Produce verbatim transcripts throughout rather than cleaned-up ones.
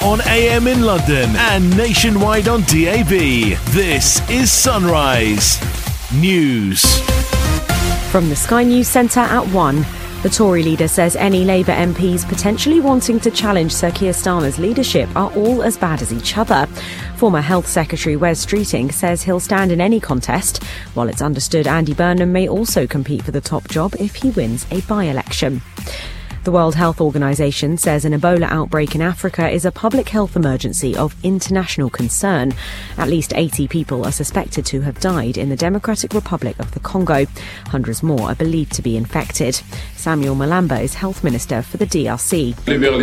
on A M in London and nationwide on D A B. This is Sunrise News. From the Sky News Centre at one. The Tory leader says any Labour M Ps potentially wanting to challenge Sir Keir Starmer's leadership are all as bad as each other. Former Health Secretary Wes Streeting says he'll stand in any contest, while it's understood Andy Burnham may also compete for the top job if he wins a by-election. The World Health Organization says an Ebola outbreak in Africa is a public health emergency of international concern. At least eighty people are suspected to have died in the Democratic Republic of the Congo. Hundreds more are believed to be infected. Samuel Malamba is Health Minister for the D R C.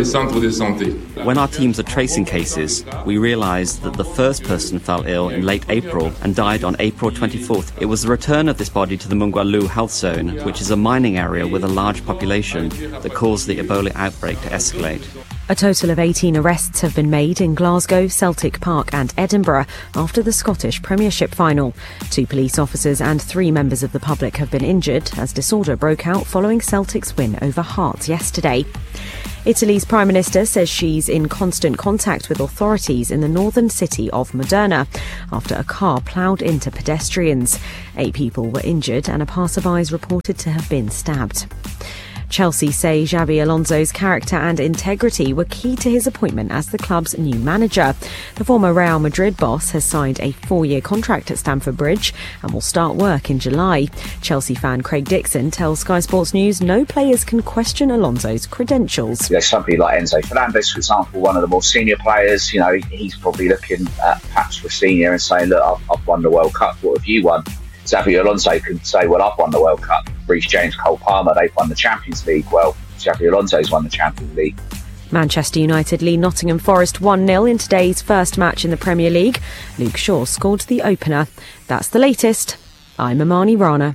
When our teams are tracing cases, we realised that the first person fell ill in late April and died on April twenty-fourth. It was the return of this body to the Mungwalu health zone, which is a mining area with a large population, that caused the Ebola outbreak to escalate. A total of eighteen arrests have been made in Glasgow, Celtic Park and Edinburgh after the Scottish Premiership final. Two police officers and three members of the public have been injured as disorder broke out following Celtic's win over Hearts yesterday. Italy's Prime Minister says she's in constant contact with authorities in the northern city of Modena after a car ploughed into pedestrians. Eight people were injured and a passerby is reported to have been stabbed. Chelsea say Xabi Alonso's character and integrity were key to his appointment as the club's new manager. The former Real Madrid boss has signed a four-year contract at Stamford Bridge and will start work in July. Chelsea fan Craig Dixon tells Sky Sports News no players can question Alonso's credentials. There's somebody like Enzo Fernandez, for example, one of the more senior players. You know, he's probably looking at perhaps for senior and saying, look, I've, I've won the World Cup. What have you won? Xabi Alonso can say, well, I've won the World Cup. Reece James, Cole Palmer, they've won the Champions League. Well, Xabi Alonso's won the Champions League. Manchester United lead Nottingham Forest one nil in today's first match in the Premier League. Luke Shaw scored the opener. That's the latest. I'm Amani Rana.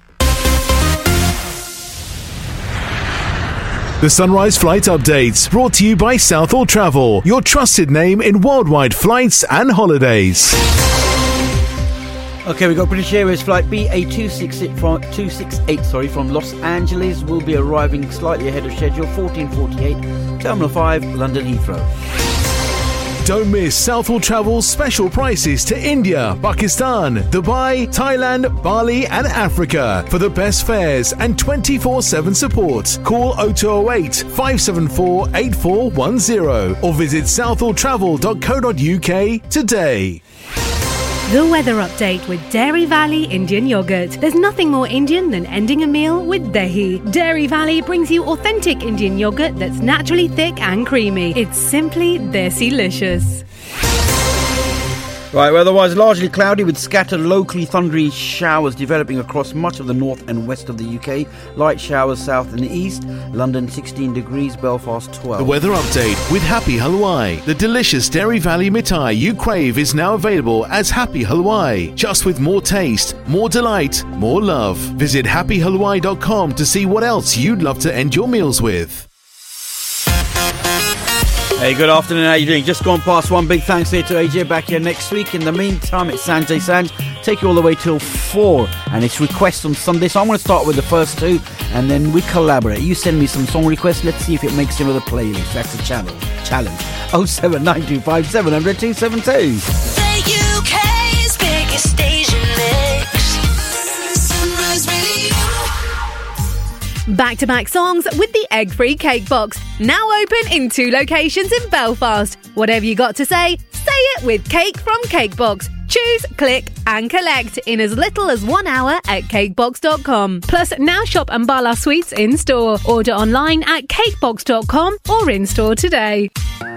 The Sunrise Flight Updates, brought to you by Southall Travel, your trusted name in worldwide flights and holidays. Okay, we got British Airways flight B A two sixty-eight from two sixty-eight, sorry, from Los Angeles will be arriving slightly ahead of schedule, fourteen forty-eight, Terminal five, London Heathrow. Don't miss Southall Travel's special prices to India, Pakistan, Dubai, Thailand, Bali and Africa. For the best fares and twenty-four seven support, call oh two oh eight, five seven four, eight four one oh or visit southall travel dot co dot uk today. The weather update with Dairy Valley Indian Yogurt. There's nothing more Indian than ending a meal with dahi. Dairy Valley brings you authentic Indian yogurt that's naturally thick and creamy. It's simply desi-licious. Right, weather-wise, largely cloudy with scattered locally thundery showers developing across much of the north and west of the U K. Light showers south and east. London sixteen degrees, Belfast twelve. The weather update with Happy Halwai. The delicious Dairy Valley mithai you crave is now available as Happy Halwai. Just with more taste, more delight, more love. Visit happy halwai dot com to see what else you'd love to end your meals with. Hey, good afternoon, how you doing? Just gone past one. Big thanks here to A J, back here next week. In the meantime, it's Sanjay Sanj. Take you all the way till four, and it's requests on Sunday. So I'm going to start with the first two, and then we collaborate. You send me some song requests. Let's see if it makes it on the playlist. That's a channel challenge. oh seven nine two five seven zero zero two seven two. The U K's biggest station mix. Sunrise Radio. Back-to-back songs with the egg-free cake box. Now open in two locations in Belfast. Whatever you got to say, say it with Cake from Cakebox. Choose, click and collect in as little as one hour at cakebox dot com. Plus, now shop Ambala Sweets in-store. Order online at cakebox dot com or in-store today.